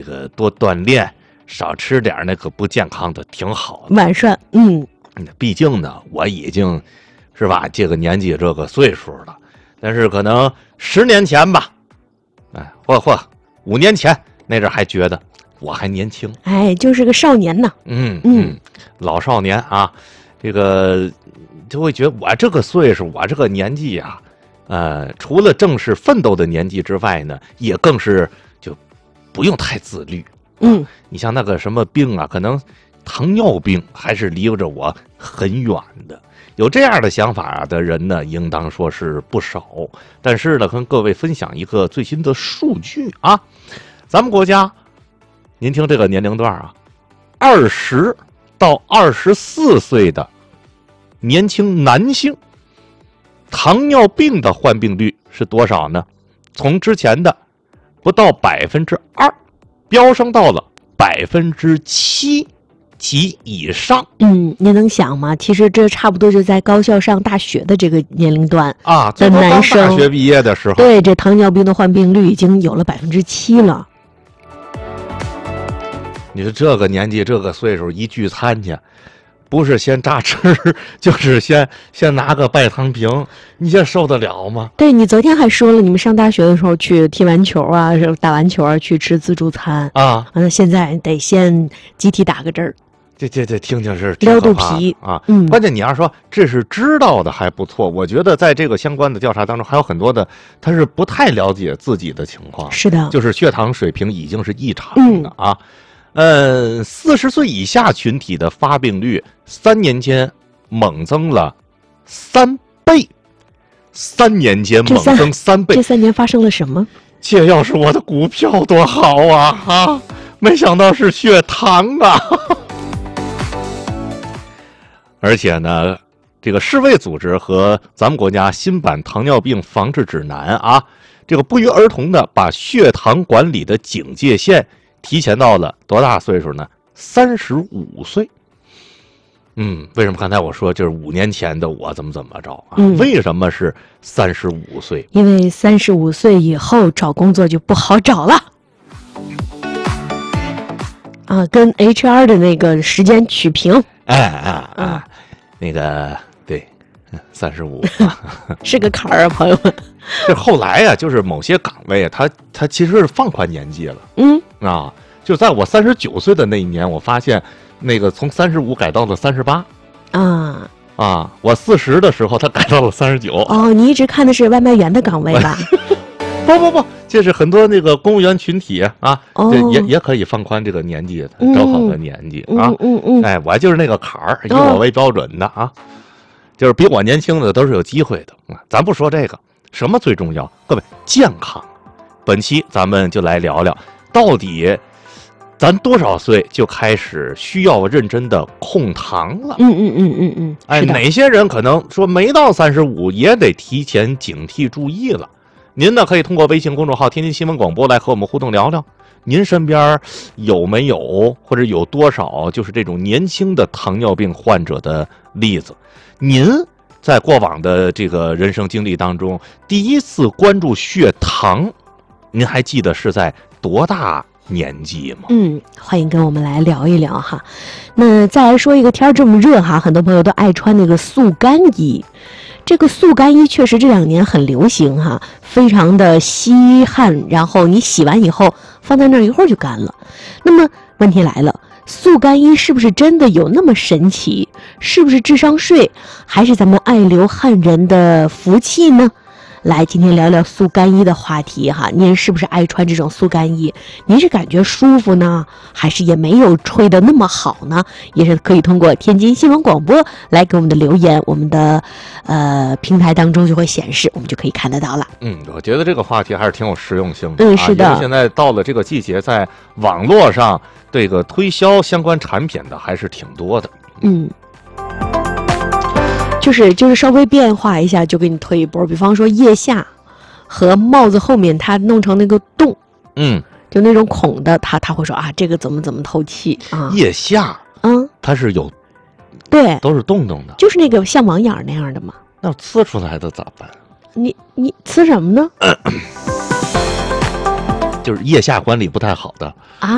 个多锻炼，少吃点那个不健康的，挺好的。 晚上， 毕竟呢，我已经是吧这个年纪这个岁数了，但是可能10年前吧，或5年前那阵还觉得我还年轻， 就是个少年呢。 老少年啊，这个就会觉得我这个岁数，我这个年纪啊，除了正是奋斗的年纪之外呢，也更是就不用太自律。你像那个什么病啊，可能糖尿病还是离着我很远的。有这样的想法的人呢，应当说是不少。但是呢，跟各位分享一个最新的数据啊，咱们国家，您听这个年龄段啊，20到24岁的年轻男性，糖尿病的患病率是多少呢？从之前的不到2%，飙升到了7%及以上。 您能想吗？其实这差不多就在高校上大学的这个年龄段啊的男生， 大学毕业的时候， 对，这糖尿病的患病率已经有了7%了。 你说这个年纪这个岁数一聚餐去，不是先榨汁就是先拿个拜糖瓶，你这受得了吗？ 对，你昨天还说了，你们上大学的时候去踢完球啊，打完球啊，去吃自助餐啊。 现在得先集体打个针儿。 这听听是撩肚皮啊。关键你要说这是知道的还不错，我觉得在这个相关的调查当中，还有很多的他是不太了解自己的情况。 是的， 就是血糖水平已经是异常的啊。40岁以下群体的发病率3年间猛增了3倍，3年间猛增3倍。 这3年发生了什么？ 这要是我的股票多好啊！没想到是血糖啊！而且呢，这个世卫组织和咱们国家新版糖尿病防治指南啊，这个不约而同的把血糖管理的警戒线提前到了多大岁数呢？35岁。为什么刚才我说就是5年前的我怎么着啊？为什么是35岁？ 因为35岁以后找工作就不好找了。跟 HR 的那个时间取平。 那个对，35 是个坎儿啊，朋友们。 这后来呀，就是某些岗位它其实是放宽年纪了。就在我39岁的那一年，我发现那个从35改到了38。我40的时候，他改到了39。 你一直看的是外卖员的岗位吧？ 不，就是很多那个公务员群体啊，也可以放宽这个年纪招考的年纪啊。我就是那个坎儿，以我为标准的啊，就是比我年轻的都是有机会的。咱不说这个，什么最重要？各位，健康。本期咱们就来聊聊，到底咱多少岁就开始需要认真的控糖了？哪些人可能说没到35也得提前警惕注意了？您呢可以通过微信公众号天津新闻广播来和我们互动聊聊，您身边有没有或者有多少就是这种年轻的糖尿病患者的例子？您在过往的这个人生经历当中，第一次关注血糖，您还记得是在多大年纪吗？ 欢迎跟我们来聊一聊哈。那再来说一个，天这么热哈，很多朋友都爱穿那个速干衣。这个速干衣确实这2年很流行哈，非常的吸汗，然后你洗完以后放在那儿一会儿就干了。那么问题来了，速干衣是不是真的有那么神奇？是不是智商税，还是咱们爱流汗人的福气呢？来，今天聊聊速干衣的话题哈。您是不是爱穿这种速干衣？您是感觉舒服呢，还是也没有吹的那么好呢？也是可以通过天津新闻广播来给我们的留言，我们的平台当中就会显示，我们就可以看得到了。 我觉得这个话题还是挺有实用性的。 是的。 因为现在到了这个季节，在网络上这个推销相关产品的还是挺多的。 就是稍微变化一下就给你推一波，比方说腋下和帽子后面它弄成那个洞，就那种孔的，他会说这个怎么透气啊？ 腋下它是有， 对， 都是洞洞的， 就是那个像网眼那样的嘛。 那呲出来的咋办？ 你呲什么呢？ 就是腋下管理不太好的